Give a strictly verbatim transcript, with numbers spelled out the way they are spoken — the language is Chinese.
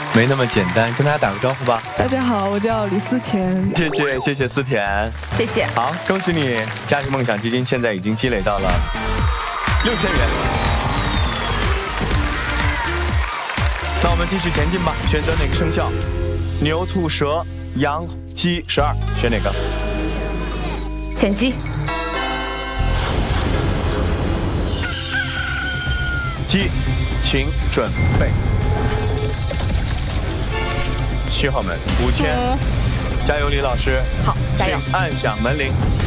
没那么简单，跟大家打个招呼吧。 大家好，我叫李思甜。 谢谢谢谢思甜， 谢谢。 好，恭喜你，家庭梦想基金现在已经积累到了六千元。那我们继续前进吧，选择哪个生肖？牛、兔、蛇、羊、鸡、十二，选哪个？ 选鸡。 鸡，请准备。七号门五千，加油，李老师。 好，加油。 请按响门铃。